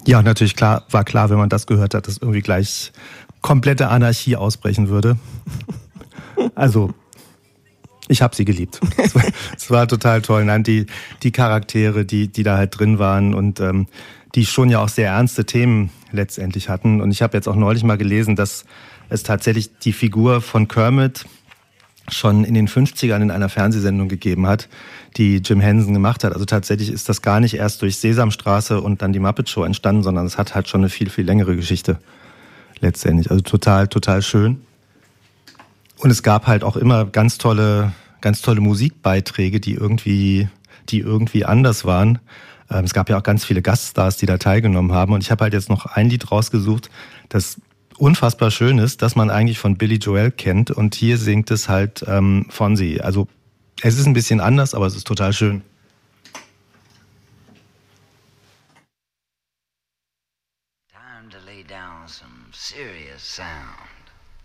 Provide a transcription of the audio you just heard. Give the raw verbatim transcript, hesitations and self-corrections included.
Ja, natürlich klar, war klar, wenn man das gehört hat, dass irgendwie gleich komplette Anarchie ausbrechen würde. Also, ich habe sie geliebt. Es war, es war total toll. Nein, die, die Charaktere, die, die da halt drin waren und ähm, die schon ja auch sehr ernste Themen letztendlich hatten. Und ich habe jetzt auch neulich mal gelesen, dass es tatsächlich die Figur von Kermit schon in den fünfzigern in einer Fernsehsendung gegeben hat, die Jim Henson gemacht hat. Also tatsächlich ist das gar nicht erst durch Sesamstraße und dann die Muppet Show entstanden, sondern es hat halt schon eine viel, viel längere Geschichte letztendlich. Also total, total schön. Und es gab halt auch immer ganz tolle, ganz tolle Musikbeiträge, die irgendwie, die irgendwie anders waren. Es gab ja auch ganz viele Gaststars, die da teilgenommen haben. Und ich habe halt jetzt noch ein Lied rausgesucht, das unfassbar schön ist, dass man eigentlich von Billy Joel kennt. Und hier singt es halt ähm, Fonzie. Also es ist ein bisschen anders, aber es ist total schön. Time to lay down some serious sound.